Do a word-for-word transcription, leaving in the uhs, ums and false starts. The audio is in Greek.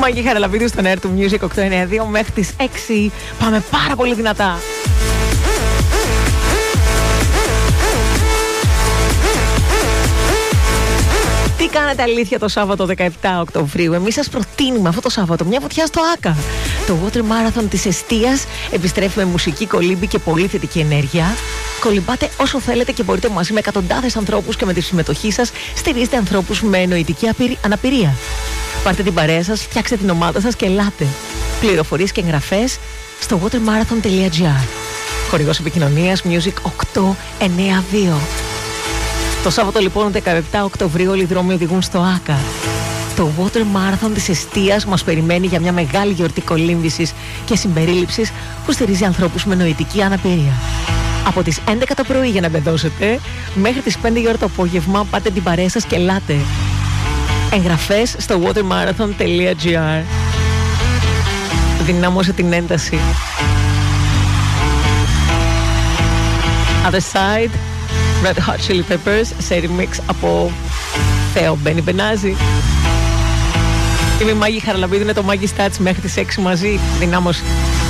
Μάγη Χαραλαμπίδου στον Air του Music οκτώ εννιά δύο μέχρι τις έξι. Πάμε πάρα πολύ δυνατά. Τι κάνετε αλήθεια το Σάββατο δεκαεπτά Οκτωβρίου? Εμείς σας προτείνουμε αυτό το Σάββατο μια φωτιά στο Άκα. Το Water Marathon της εστίας επιστρέφει με μουσική, κολύμπη και πολύ θετική ενέργεια. Κολυμπάτε όσο θέλετε και μπορείτε μαζί με εκατοντάδες ανθρώπους και με τη συμμετοχή σας στηρίζετε ανθρώπους με εννοητική αναπηρία. Πάρτε την παρέα σας, φτιάξτε την ομάδα σας και ελάτε. Πληροφορίες και εγγραφές στο watermarathon τελεία gr. Χορηγός επικοινωνίας Music οκτώ εννιά δύο. Το Σάββατο λοιπόν δεκαεπτά Οκτωβρίου όλοι οι δρόμοι οδηγούν στο Άκα. Το Water Marathon της εστίας μας περιμένει για μια μεγάλη γιορτή κολύμβησης και συμπερίληψης που στηρίζει ανθρώπους με νοητική αναπηρία. Από τις έντεκα το πρωί για να μπεδώσετε μέχρι τις πέντε η ώρα το απόγευμα πάτε την παρέα σας και ελάτε. Εγγραφές στο watermarathon τελεία gr. Δυνάμωσε την ένταση. Other Side, Red Hot Chili Peppers σε remix από Θεό Μπένι Μπενάζη. Είμαι η Μάγη Χαραλαμπίδου, είναι το Maggie Stats μέχρι τις έξι μαζί. Δυνάμωση.